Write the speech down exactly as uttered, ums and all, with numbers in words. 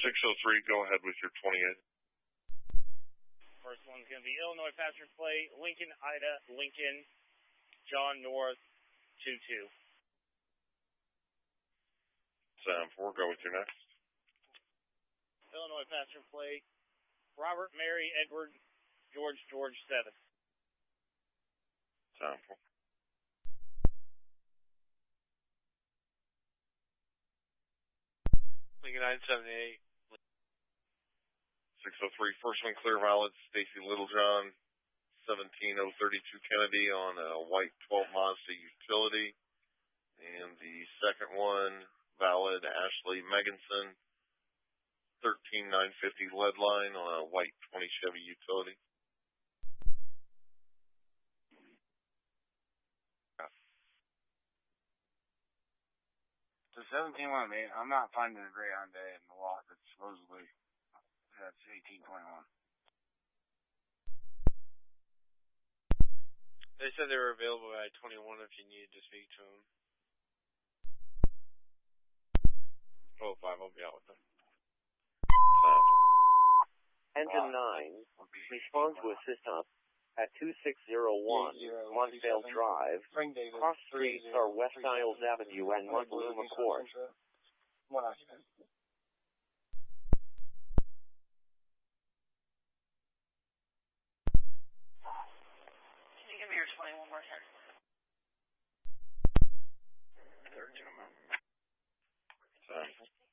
six oh three, go ahead with your twenty-eight. First one's going to be Illinois passenger plate, Lincoln, Ida, Lincoln, John North, two two. seven four, go with your next. Illinois passenger plate, Robert, Mary, Edward, George, George, seven. seven four. Lincoln nine seventy-eight. six oh three, first one clear valid, Stacy Littlejohn, seventeen oh thirty-two Kennedy on a white twelve Mazda utility. And the second one, valid, Ashley Meganson, thirteen nine fifty lead line on a white twenty Chevy utility. The seventeen one, man, I'm not finding a gray Hyundai in the lot that's supposedly, that's eighteen twenty-one. They said they were available at twenty-one if you needed to speak to them. Oh, five, I'll be out with them. Engine nine, respond to assist up at two six zero one Lonsdale Drive, cross streets are West Isles Avenue and Montaluma Court. One occupant. Can you give me your twenty-one more here? Seven.